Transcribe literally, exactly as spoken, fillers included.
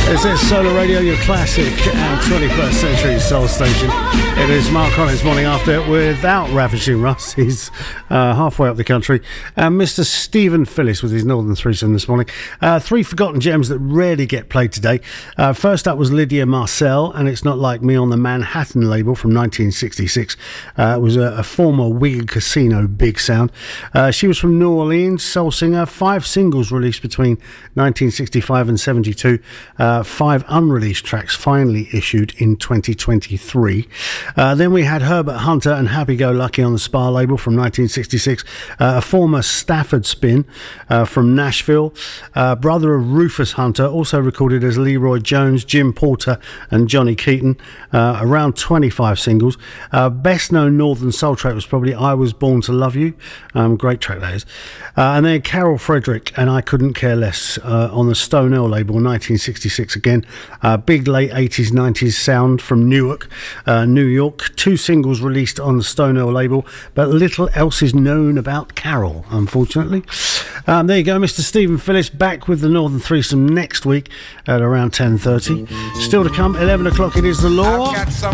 This is Solar Radio, your classic and twenty-first century soul station. It is Mark Collins morning after without Ravishing Russ. He's uh, halfway up the country. And Mister Stephen Phillips with his Northern Threesome this morning. Uh, three forgotten gems that rarely get played today. Uh, first up was Lydia Marcel, and It's Not Like Me on the Manhattan label from nineteen sixty-six. Uh, it was a, a former Wig Casino big sound. Uh, she was from New Orleans, soul singer. Five singles released between nineteen sixty-five and seventy-two. Uh, five unreleased tracks finally issued in twenty twenty-three. Uh, then we had Herbert Hunter and Happy Go Lucky on the Spar label from nineteen sixty-six. Uh, a former Stafford spin uh, from Nashville. Uh, brother of Rufus Hunter, also recorded as Leroy Jones, Jim Porter and Johnny Keaton. Uh, around twenty-five singles. Uh, best known Northern soul track was probably I Was Born to Love You. Um, great track that is. Uh, and then Carol Frederick and I Couldn't Care Less uh, on the Stone Earl label nineteen sixty-six again. Uh, big late eighties, nineties sound from Newark, uh, New York. Two singles released on the Stone Earl label, but little else is known about Carol, unfortunately. Um, there you go, Mister Stephen Phillips back with the Northern Threesome next week at around ten thirty. Still to come, eleven o'clock it is The Law.